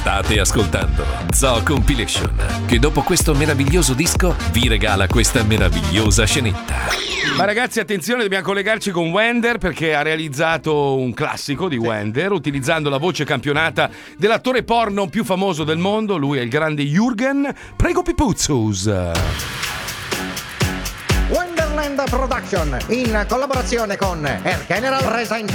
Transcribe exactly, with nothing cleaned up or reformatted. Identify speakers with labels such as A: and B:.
A: State ascoltando Zoo Compilation, che dopo questo meraviglioso disco vi regala questa meravigliosa scenetta.
B: Ma ragazzi, attenzione, dobbiamo collegarci con Wender perché ha realizzato un classico di Wender utilizzando la voce campionata dell'attore porno più famoso del mondo. Lui è il grande Jürgen. Prego Pipuzzus.
C: Wonderland Production in collaborazione con Air General presenta